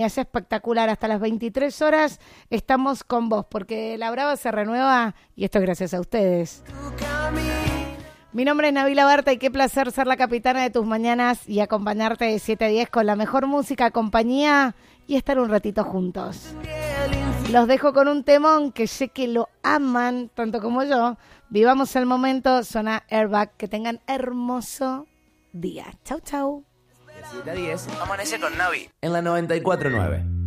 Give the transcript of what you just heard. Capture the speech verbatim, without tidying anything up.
Es espectacular, hasta las veintitrés horas estamos con vos, porque La Brava se renueva y esto es gracias a ustedes. Mi nombre es Nabila Barta y qué placer ser la capitana de tus mañanas y acompañarte de siete a diez con la mejor música, compañía y estar un ratito juntos. Los dejo con un temón que sé que lo aman tanto como yo. Vivamos el momento, suena Airbag, que tengan hermoso día. Chau, chau. siete a diez, amanece con Navi en la noventa y cuatro nueve.